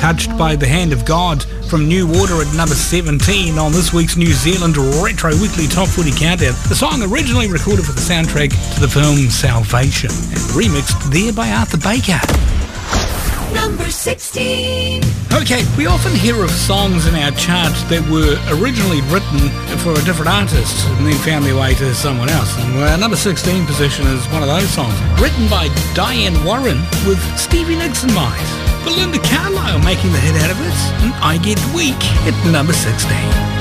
Touched by the Hand of God from New Order at number 17 on this week's New Zealand Retro Weekly Top 40 Countdown. The song originally recorded for the soundtrack to the film Salvation and remixed there by Arthur Baker. Number 16. Okay, we often hear of songs in our chart that were originally written for a different artist and then found their way to someone else. And our number 16 position is one of those songs, written by Diane Warren with Stevie Nicks in mind. Belinda Carlisle making the hit out of it, and I Get Weak at number 16.